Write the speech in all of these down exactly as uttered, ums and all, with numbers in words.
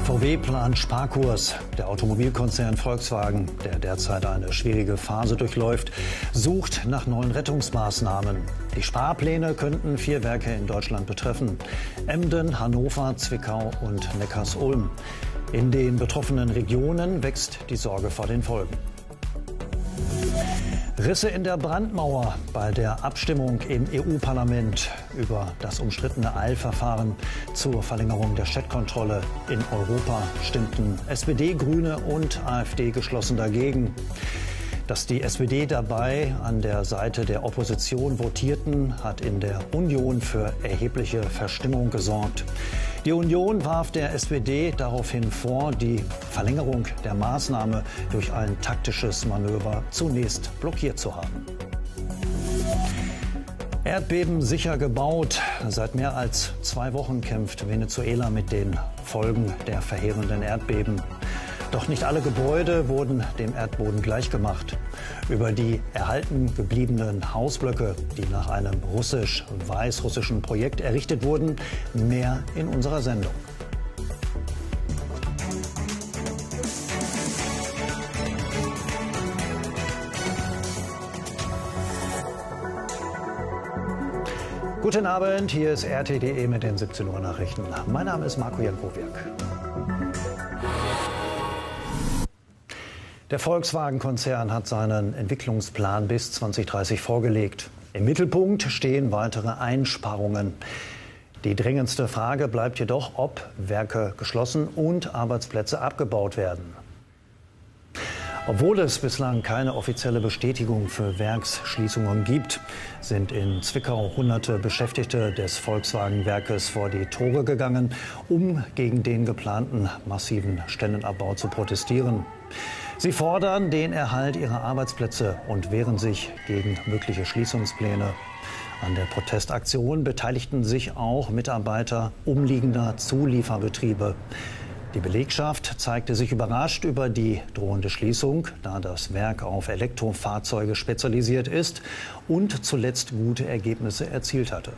V W plant Sparkurs. Der Automobilkonzern Volkswagen, der derzeit eine schwierige Phase durchläuft, sucht nach neuen Rettungsmaßnahmen. Die Sparpläne könnten vier Werke in Deutschland betreffen: Emden, Hannover, Zwickau und Neckarsulm. In den betroffenen Regionen wächst die Sorge vor den Folgen. Risse in der Brandmauer bei der Abstimmung im E U-Parlament über das umstrittene Eilverfahren zur Verlängerung der Chatkontrolle in Europa stimmten S P D, Grüne und AfD geschlossen dagegen. Dass die S P D dabei an der Seite der Opposition votierten, hat in der Union für erhebliche Verstimmung gesorgt. Die Union warf der S P D daraufhin vor, die Verlängerung der Maßnahme durch ein taktisches Manöver zunächst blockiert zu haben. Erdbeben sicher gebaut. Seit mehr als zwei Wochen kämpft Venezuela mit den Folgen der verheerenden Erdbeben. Doch nicht alle Gebäude wurden dem Erdboden gleichgemacht. Über die erhalten gebliebenen Hausblöcke, die nach einem russisch-weißrussischen Projekt errichtet wurden, mehr in unserer Sendung. Guten Abend, hier ist R T punkt D E mit den siebzehn Uhr Nachrichten. Mein Name ist Marco Jankowiak. Der Volkswagen-Konzern hat seinen Entwicklungsplan bis zweitausenddreißig vorgelegt. Im Mittelpunkt stehen weitere Einsparungen. Die drängendste Frage bleibt jedoch, ob Werke geschlossen und Arbeitsplätze abgebaut werden. Obwohl es bislang keine offizielle Bestätigung für Werksschließungen gibt, sind in Zwickau hunderte Beschäftigte des Volkswagen-Werkes vor die Tore gegangen, um gegen den geplanten massiven Stellenabbau zu protestieren. Sie fordern den Erhalt ihrer Arbeitsplätze und wehren sich gegen mögliche Schließungspläne. An der Protestaktion beteiligten sich auch Mitarbeiter umliegender Zulieferbetriebe. Die Belegschaft zeigte sich überrascht über die drohende Schließung, da das Werk auf Elektrofahrzeuge spezialisiert ist und zuletzt gute Ergebnisse erzielt hatte.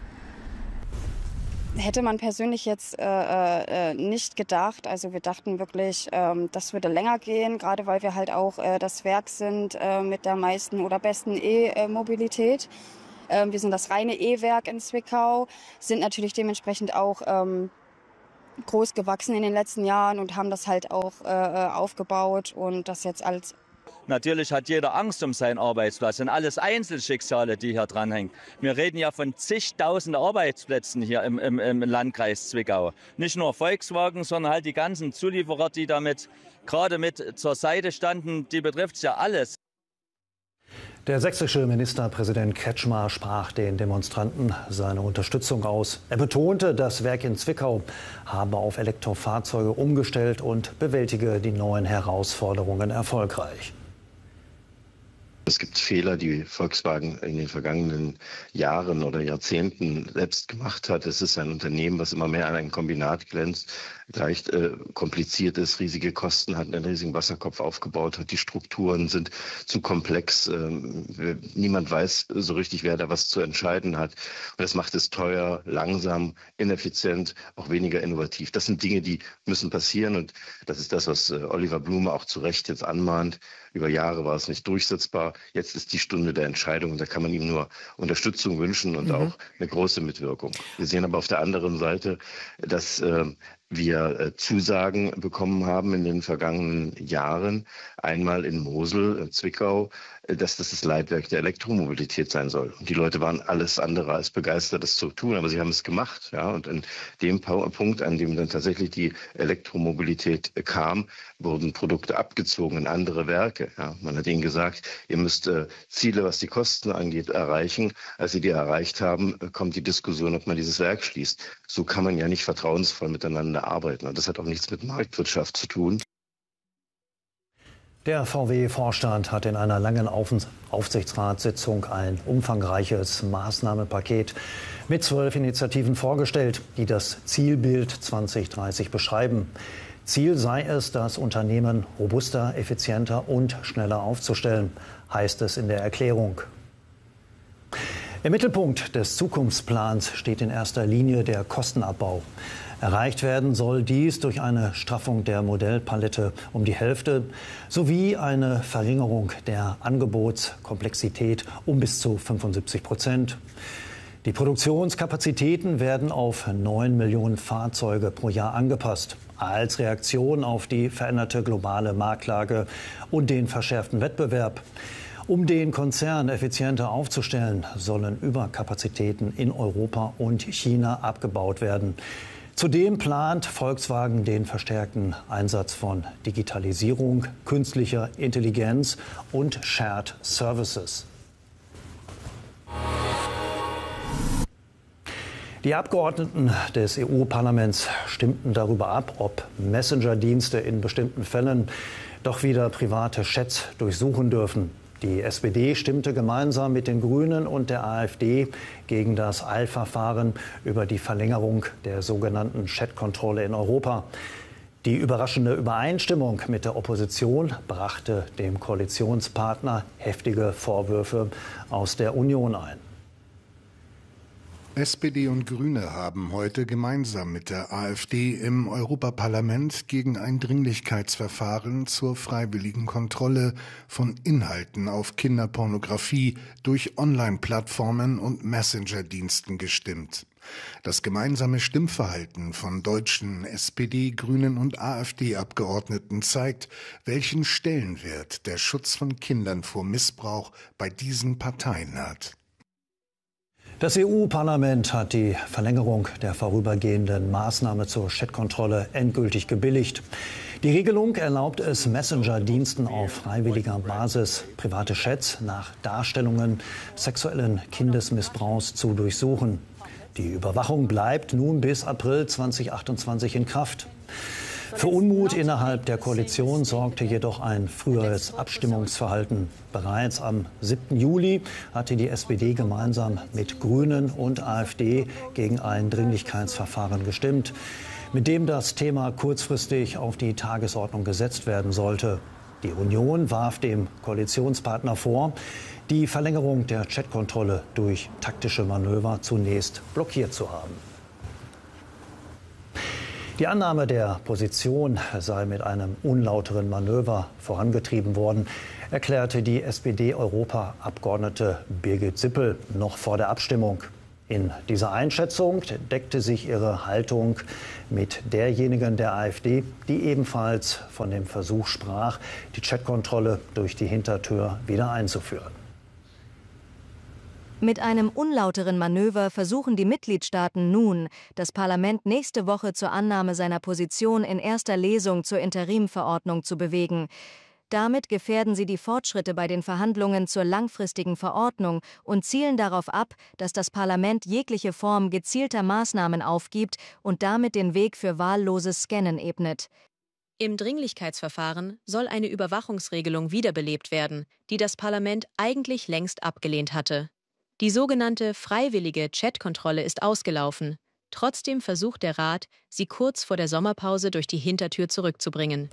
Hätte man persönlich jetzt äh, äh, nicht gedacht. Also wir dachten wirklich, ähm, das würde länger gehen, gerade weil wir halt auch äh, das Werk sind äh, mit der meisten oder besten E-Mobilität. Ähm, wir sind das reine E-Werk in Zwickau, sind natürlich dementsprechend auch ähm, groß gewachsen in den letzten Jahren und haben das halt auch äh, aufgebaut und das jetzt als... Natürlich hat jeder Angst um seinen Arbeitsplatz. Das sind alles Einzelschicksale, die hier dranhängen. Wir reden ja von zigtausend Arbeitsplätzen hier im, im, im Landkreis Zwickau. Nicht nur Volkswagen, sondern halt die ganzen Zulieferer, die damit gerade mit zur Seite standen. Die betrifft es ja alles. Der sächsische Ministerpräsident Kretschmer sprach den Demonstranten seine Unterstützung aus. Er betonte, das Werk in Zwickau habe auf Elektrofahrzeuge umgestellt und bewältige die neuen Herausforderungen erfolgreich. Es gibt Fehler, die Volkswagen in den vergangenen Jahren oder Jahrzehnten selbst gemacht hat. Es ist ein Unternehmen, was immer mehr an einem Kombinat glänzt, leicht äh, kompliziert ist, riesige Kosten hat, einen riesigen Wasserkopf aufgebaut hat. Die Strukturen sind zu komplex. Ähm, niemand weiß so richtig, wer da was zu entscheiden hat. Und das macht es teuer, langsam, ineffizient, auch weniger innovativ. Das sind Dinge, die müssen passieren. Und das ist das, was äh, Oliver Blume auch zu Recht jetzt anmahnt. Über Jahre war es nicht durchsetzbar. Jetzt ist die Stunde der Entscheidung und da kann man ihm nur Unterstützung wünschen und mhm. auch eine große Mitwirkung. Wir sehen aber auf der anderen Seite, dass äh, wir äh, Zusagen bekommen haben in den vergangenen Jahren, einmal in Mosel, in Zwickau, äh, dass das das Leitwerk der Elektromobilität sein soll. Und die Leute waren alles andere als begeistert, das zu tun, aber sie haben es gemacht. Ja? Und in dem Punkt, an dem dann tatsächlich die Elektromobilität äh, kam, wurden Produkte abgezogen in andere Werke. Ja? Man hat ihnen gesagt, ihr müsst äh, Ziele, was die Kosten angeht, erreichen. Als sie die erreicht haben, äh, kommt die Diskussion, ob man dieses Werk schließt. So kann man ja nicht vertrauensvoll miteinander arbeiten. Und das hat auch nichts mit Marktwirtschaft zu tun. Der V W-Vorstand hat in einer langen Aufsichtsratssitzung ein umfangreiches Maßnahmenpaket mit zwölf Initiativen vorgestellt, die das Zielbild zweitausenddreißig beschreiben. Ziel sei es, das Unternehmen robuster, effizienter und schneller aufzustellen, heißt es in der Erklärung. Im Mittelpunkt des Zukunftsplans steht in erster Linie der Kostenabbau. Erreicht werden soll dies durch eine Straffung der Modellpalette um die Hälfte sowie eine Verringerung der Angebotskomplexität um bis zu fünfundsiebzig Prozent. Die Produktionskapazitäten werden auf neun Millionen Fahrzeuge pro Jahr angepasst, als Reaktion auf die veränderte globale Marktlage und den verschärften Wettbewerb. Um den Konzern effizienter aufzustellen, sollen Überkapazitäten in Europa und China abgebaut werden. Zudem plant Volkswagen den verstärkten Einsatz von Digitalisierung, künstlicher Intelligenz und Shared Services. Die Abgeordneten des E U-Parlaments stimmten darüber ab, ob Messenger-Dienste in bestimmten Fällen doch wieder private Chats durchsuchen dürfen. Die S P D stimmte gemeinsam mit den Grünen und der AfD gegen das Eilverfahren über die Verlängerung der sogenannten Chat-Kontrolle in Europa. Die überraschende Übereinstimmung mit der Opposition brachte dem Koalitionspartner heftige Vorwürfe aus der Union ein. S P D und Grüne haben heute gemeinsam mit der AfD im Europaparlament gegen ein Dringlichkeitsverfahren zur freiwilligen Kontrolle von Inhalten auf Kinderpornografie durch Online-Plattformen und Messenger-Diensten gestimmt. Das gemeinsame Stimmverhalten von deutschen S P D, Grünen und AfD-Abgeordneten zeigt, welchen Stellenwert der Schutz von Kindern vor Missbrauch bei diesen Parteien hat. Das E U-Parlament hat die Verlängerung der vorübergehenden Maßnahme zur Chatkontrolle endgültig gebilligt. Die Regelung erlaubt es Messenger-Diensten auf freiwilliger Basis, private Chats nach Darstellungen sexuellen Kindesmissbrauchs zu durchsuchen. Die Überwachung bleibt nun bis April zweitausendachtundzwanzig in Kraft. Für Unmut innerhalb der Koalition sorgte jedoch ein früheres Abstimmungsverhalten. Bereits am siebten Juli hatte die S P D gemeinsam mit Grünen und AfD gegen ein Dringlichkeitsverfahren gestimmt, mit dem das Thema kurzfristig auf die Tagesordnung gesetzt werden sollte. Die Union warf dem Koalitionspartner vor, die Verlängerung der Chatkontrolle durch taktische Manöver zunächst blockiert zu haben. Die Annahme der Position sei mit einem unlauteren Manöver vorangetrieben worden, erklärte die S P D-Europaabgeordnete Birgit Sippel noch vor der Abstimmung. In dieser Einschätzung deckte sich ihre Haltung mit derjenigen der AfD, die ebenfalls von dem Versuch sprach, die Chatkontrolle durch die Hintertür wieder einzuführen. Mit einem unlauteren Manöver versuchen die Mitgliedstaaten nun, das Parlament nächste Woche zur Annahme seiner Position in erster Lesung zur Interimverordnung zu bewegen. Damit gefährden sie die Fortschritte bei den Verhandlungen zur langfristigen Verordnung und zielen darauf ab, dass das Parlament jegliche Form gezielter Maßnahmen aufgibt und damit den Weg für wahlloses Scannen ebnet. Im Dringlichkeitsverfahren soll eine Überwachungsregelung wiederbelebt werden, die das Parlament eigentlich längst abgelehnt hatte. Die sogenannte freiwillige Chatkontrolle ist ausgelaufen. Trotzdem versucht der Rat, sie kurz vor der Sommerpause durch die Hintertür zurückzubringen.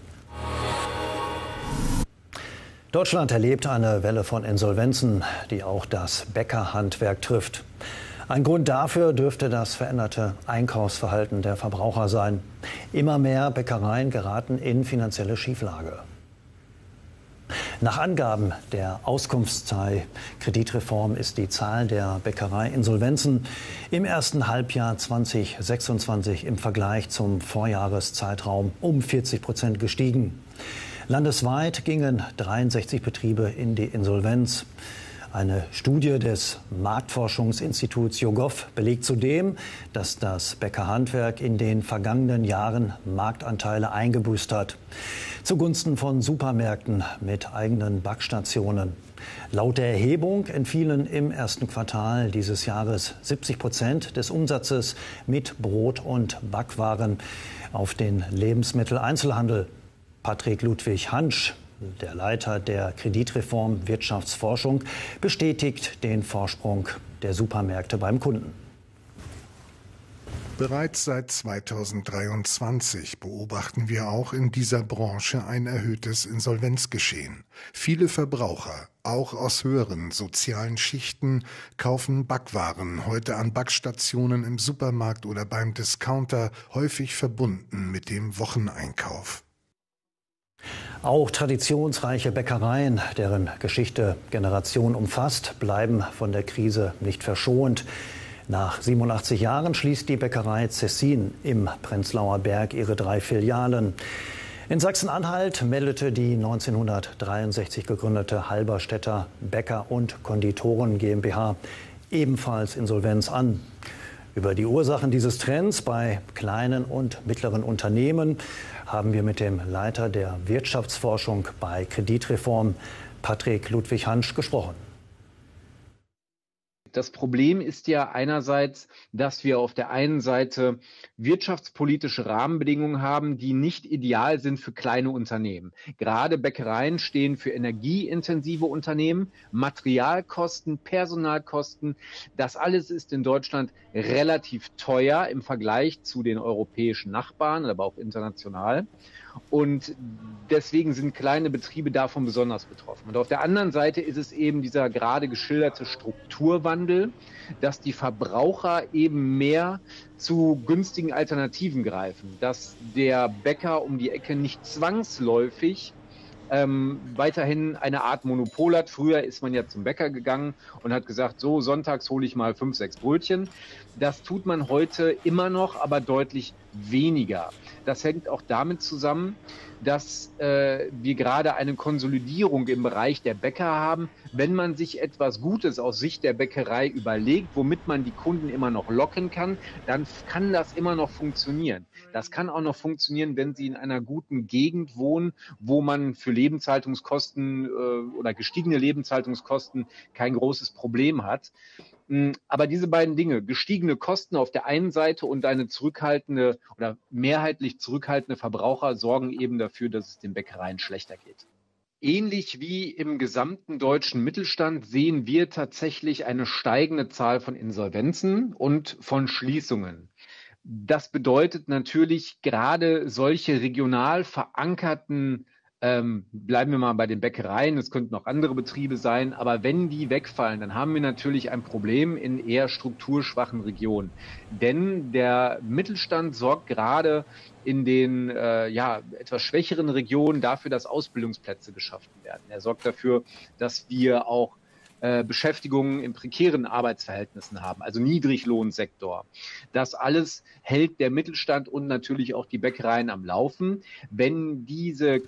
Deutschland erlebt eine Welle von Insolvenzen, die auch das Bäckerhandwerk trifft. Ein Grund dafür dürfte das veränderte Einkaufsverhalten der Verbraucher sein. Immer mehr Bäckereien geraten in finanzielle Schieflage. Nach Angaben der Auskunftszei Kreditreform ist die Zahl der Bäckereiinsolvenzen im ersten Halbjahr zweitausendsechsundzwanzig im Vergleich zum Vorjahreszeitraum um vierzig Prozent gestiegen. Landesweit gingen dreiundsechzig Betriebe in die Insolvenz. Eine Studie des Marktforschungsinstituts YouGov belegt zudem, dass das Bäckerhandwerk in den vergangenen Jahren Marktanteile eingebüßt hat, zugunsten von Supermärkten mit eigenen Backstationen. Laut der Erhebung entfielen im ersten Quartal dieses Jahres siebzig Prozent des Umsatzes mit Brot- und Backwaren auf den Lebensmitteleinzelhandel. Patrick Ludwig Hansch, der Leiter der Kreditreform Wirtschaftsforschung, bestätigt den Vorsprung der Supermärkte beim Kunden. Bereits seit zweitausenddreiundzwanzig beobachten wir auch in dieser Branche ein erhöhtes Insolvenzgeschehen. Viele Verbraucher, auch aus höheren sozialen Schichten, kaufen Backwaren heute an Backstationen im Supermarkt oder beim Discounter, häufig verbunden mit dem Wocheneinkauf. Auch traditionsreiche Bäckereien, deren Geschichte Generationen umfasst, bleiben von der Krise nicht verschont. Nach siebenundachtzig Jahren schließt die Bäckerei Cessin im Prenzlauer Berg ihre drei Filialen. In Sachsen-Anhalt meldete die neunzehnhundertdreiundsechzig gegründete Halberstädter Bäcker- und Konditoren GmbH ebenfalls Insolvenz an. Über die Ursachen dieses Trends bei kleinen und mittleren Unternehmen haben wir mit dem Leiter der Wirtschaftsforschung bei Kreditreform, Patrick Ludwig-Hansch, gesprochen. Das Problem ist ja einerseits, dass wir auf der einen Seite wirtschaftspolitische Rahmenbedingungen haben, die nicht ideal sind für kleine Unternehmen. Gerade Bäckereien stehen für energieintensive Unternehmen, Materialkosten, Personalkosten. Das alles ist in Deutschland relativ teuer im Vergleich zu den europäischen Nachbarn, aber auch international. Und deswegen sind kleine Betriebe davon besonders betroffen. Und auf der anderen Seite ist es eben dieser gerade geschilderte Strukturwandel, dass die Verbraucher eben mehr zu günstigen Alternativen greifen, dass der Bäcker um die Ecke nicht zwangsläufig ähm, weiterhin eine Art Monopol hat. Früher ist man ja zum Bäcker gegangen und hat gesagt, so sonntags hole ich mal fünf, sechs Brötchen. Das tut man heute immer noch, aber deutlich weniger. Das hängt auch damit zusammen, dass äh, wir gerade eine Konsolidierung im Bereich der Bäcker haben. Wenn man sich etwas Gutes aus Sicht der Bäckerei überlegt, womit man die Kunden immer noch locken kann, dann kann das immer noch funktionieren. Das kann auch noch funktionieren, wenn Sie in einer guten Gegend wohnen, wo man für Lebenshaltungskosten äh, oder gestiegene Lebenshaltungskosten kein großes Problem hat. Aber diese beiden Dinge, gestiegene Kosten auf der einen Seite und eine zurückhaltende oder mehrheitlich zurückhaltende Verbraucher, sorgen eben dafür, dass es den Bäckereien schlechter geht. Ähnlich wie im gesamten deutschen Mittelstand sehen wir tatsächlich eine steigende Zahl von Insolvenzen und von Schließungen. Das bedeutet natürlich gerade solche regional verankerten Ähm, bleiben wir mal bei den Bäckereien, es könnten auch andere Betriebe sein, aber wenn die wegfallen, dann haben wir natürlich ein Problem in eher strukturschwachen Regionen. Denn der Mittelstand sorgt gerade in den äh, ja, etwas schwächeren Regionen dafür, dass Ausbildungsplätze geschaffen werden. Er sorgt dafür, dass wir auch äh, Beschäftigung in prekären Arbeitsverhältnissen haben, also Niedriglohnsektor. Das alles hält der Mittelstand und natürlich auch die Bäckereien am Laufen. Wenn diese